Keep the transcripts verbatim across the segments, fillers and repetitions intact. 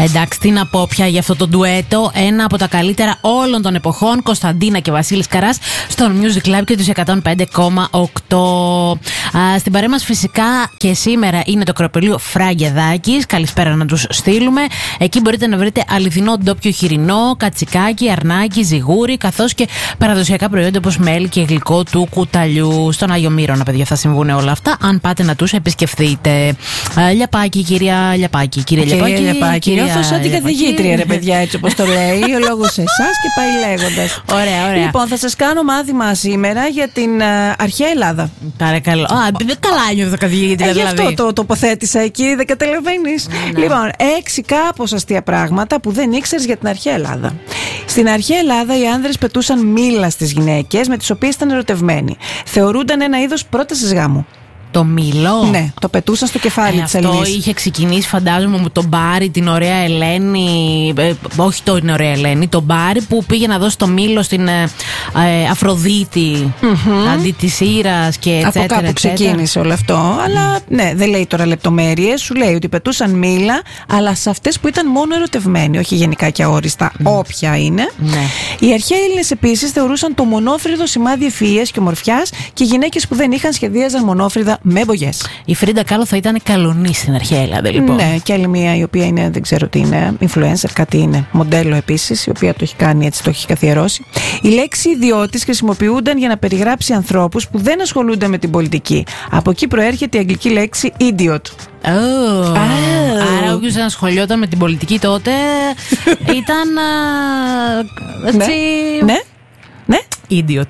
Εντάξει, τι να πω πια για αυτό το ντουέτο. Ένα από τα καλύτερα όλων των εποχών. Κωνσταντίνα και Βασίλης Καράς στο Music Live και τους εκατόν πέντε κόμμα οκτώ. Στην παρέα μας φυσικά και σήμερα είναι το κροπελείο Φραγκεδάκης. Καλησπέρα να τους στείλουμε. Εκεί μπορείτε να βρείτε αληθινό ντόπιο χοιρινό, κατσικάκι, αρνάκι, ζιγούρι, καθώς και παραδοσιακά προϊόντα όπως μέλι και γλυκό του κουταλιού. Στον Άγιο Μύρωνα, παιδιά, θα συμβούν όλα αυτά. Αν πάτε να τους επισκεφθείτε. Λιαπάκι, κυρία Λιαπάκι. Κυρία Λιαπάκι. Λιαπάκι. Νιώθω σαν την καθηγήτρια, ρε παιδιά, έτσι όπως το λέει. Ο λόγος σε εσάς και πάει λέγοντας. Ωραία, ωραία. Λοιπόν, θα σας κάνω μάθημα σήμερα για την uh, αρχαία Ελλάδα. Παρακαλώ. Α, καλά νιώθω καθηγήτρια, ε, δηλαδή. Γι' αυτό το τοποθέτησα εκεί, δεν καταλαβαίνεις. Ναι. Λοιπόν, έξι κάπως αστεία πράγματα που δεν ήξερες για την αρχαία Ελλάδα. Στην αρχαία Ελλάδα οι άνδρες πετούσαν μήλα στις γυναίκες με τις οποίες ήταν ερωτευμένοι. Θεωρούνταν ένα είδος πρότασης γάμου. Το μήλο. Ναι, το πετούσαν στο κεφάλι ε, της Ελληνής. Αυτό είχε ξεκινήσει, φαντάζομαι, με τον Μπάρι, την ωραία Ελένη. Ε, όχι την ωραία Ελένη, τον Μπάρι που πήγε να δώσει το μήλο στην ε, ε, Αφροδίτη mm-hmm. αντί της Ήρας και έτσι. Από κάπου ξεκίνησε όλο αυτό. Mm. Αλλά ναι, δεν λέει τώρα λεπτομέρειες. Σου λέει ότι πετούσαν μήλα, αλλά σε αυτές που ήταν μόνο ερωτευμένοι, όχι γενικά και αόριστα, mm. όποια είναι. Ναι. Οι αρχαίοι Έλληνες επίσης θεωρούσαν το μονόφρυδο σημάδι ευφυΐας και ομορφιάς και οι γυναίκες που δεν είχαν σχεδίαζαν μονόφρυδα με μπογιές. Η Φρίντα Κάλο θα ήταν καλονή στην αρχαία Ελλάδα, λοιπόν. Ναι, και άλλη μία η οποία είναι, δεν ξέρω τι είναι, influencer, κάτι είναι. Μοντέλο επίσης, η οποία το έχει κάνει έτσι, το έχει καθιερώσει. Η λέξη ιδιώτης χρησιμοποιούνταν για να περιγράψει ανθρώπους που δεν ασχολούνται με την πολιτική. Από εκεί προέρχεται η αγγλική λέξη idiot. Oh. Oh. Άρα όποιος ασχολιόταν με την πολιτική τότε ήταν uh, έτσι... Ναι. Ναι. Idiot.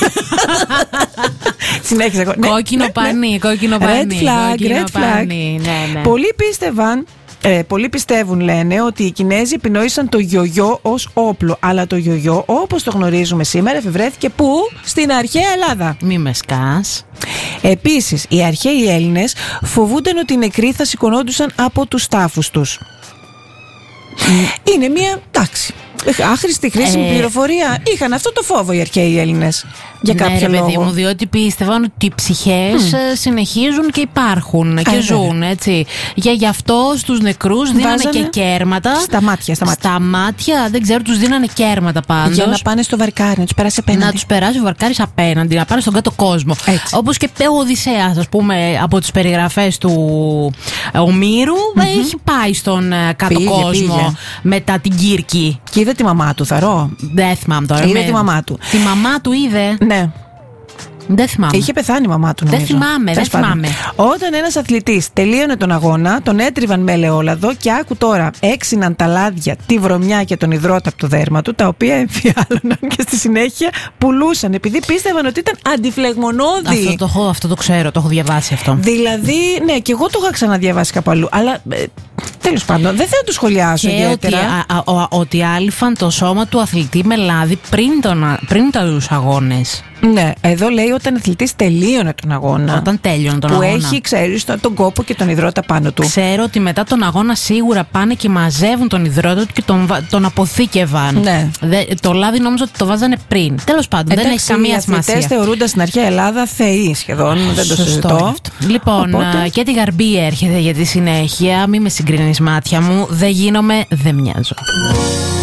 Συνέχιζα εγώ. Κόκκινο πανί, κόκκινο πανί. Red flag, red flag. Ναι, ναι. Πολλοί πίστευαν, ε, πολλοί πιστεύουν, λένε, ότι οι Κινέζοι επινόησαν το γιογιό ως όπλο. Αλλά το γιογιό, όπως το γνωρίζουμε σήμερα, εφευρέθηκε πού? Στην αρχαία Ελλάδα. Μη με σκάς. Επίσης, οι αρχαίοι Έλληνες φοβούνταν ότι οι νεκροί θα σηκωνόντουσαν από τους τάφους τους. Mm. Είναι μια τάξη. Άχρηστη χρήσιμη ε... πληροφορία. Είχαν αυτό το φόβο οι αρχαίοι Έλληνες. Για κάποιο ναι, ρε, λόγο. παιδί μου, διότι πίστευαν ότι οι ψυχές mm. συνεχίζουν και υπάρχουν Α, και ζουν, βέβαια. Έτσι. Για γι' αυτό στους νεκρούς δίνανε Βάζανε και κέρματα. Στα μάτια, στα μάτια. Στα μάτια, δεν ξέρω, τους δίνανε κέρματα πάντως. Για να πάνε στο βαρκάρι, να τους περάσει απέναντι. Να τους περάσει ο βαρκάρις απέναντι, να πάνε στον κάτω κόσμο. Όπως και ο Οδυσσέας, ας πούμε, από τις περιγραφές του Ομήρου, mm-hmm. έχει πάει στον κάτω πήγε, κόσμο πήγε. Μετά την Κύρκη. Και είδε τη μαμά του, θαρώ. Δεν θυμάμαι τώρα. Είδε με... τη μαμά του. Τη μαμά του είδε. Ναι. Δεν θυμάμαι. Είχε πεθάνει η μαμά του, νομίζω. Δεν θυμάμαι, δεν θυμάμαι. Όταν ένας αθλητής τελείωνε τον αγώνα, τον έτριβαν με ελαιόλαδο και άκου τώρα, έξιναν τα λάδια, τη βρωμιά και τον υδρότα από το δέρμα του, τα οποία εμφιάλωναν και στη συνέχεια πουλούσαν, επειδή πίστευαν ότι ήταν αντιφλεγμονώδη. Αυτό το, έχω, αυτό το ξέρω, το έχω διαβάσει αυτό. Δηλαδή, ναι, και εγώ το είχα ξαναδιαβάσει κάπου αλλού. Αλλά ε, τέλος πάντων, δεν θέλω να το σχολιάσω και ιδιαίτερα. Ότι, α, α, ότι άλυφαν το σώμα του αθλητή με λάδι πριν, τον, πριν τους αγώνες. Ναι, εδώ λέει όταν ο αθλητής τελείωνε τον αγώνα. Όταν τέλειωνε τον που αγώνα. Που έχει, ξέρεις, τον, τον κόπο και τον υδρότα πάνω του. Ξέρω ότι μετά τον αγώνα σίγουρα πάνε και μαζεύουν τον υδρότα του και τον, τον αποθήκευαν. Ναι. Δε, το λάδι νόμιζα ότι το βάζανε πριν. Τέλος πάντων, εντάξει, δεν έχει καμία σημασία. Οι αθλητές θεωρούνταν στην αρχαία Ελλάδα θεοί σχεδόν. Α, δεν το συζητώ. Λοιπόν, Οπότε... και τη Γαρμπή έρχεται για τη συνέχεια. Μη με συγκρίνεις μάτια μου. Δεν γίνομαι, δεν μοιάζω.